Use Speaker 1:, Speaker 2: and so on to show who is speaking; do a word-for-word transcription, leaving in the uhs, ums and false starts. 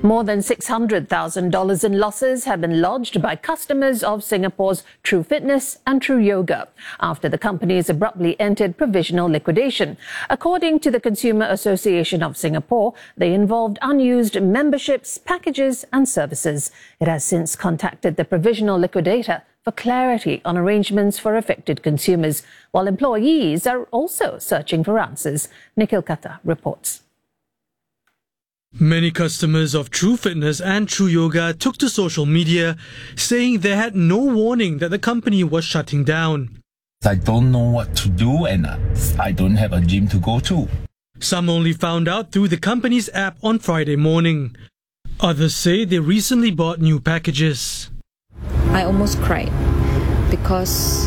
Speaker 1: More than six hundred thousand dollars in losses have been lodged by customers of Singapore's True Fitness and True Yoga after the companies abruptly entered provisional liquidation. According to the Consumer Association of Singapore, they involved unused memberships, packages and services. It has since contacted the provisional liquidator for clarity on arrangements for affected consumers, while employees are also searching for answers. Nikhil Kata reports.
Speaker 2: Many customers of True Fitness and True Yoga took to social media saying they had no warning that the company was shutting down.
Speaker 3: I don't know what to do and I don't have a gym to go to.
Speaker 2: Some only found out through the company's app on Friday morning. Others say they recently bought new packages.
Speaker 4: I almost cried because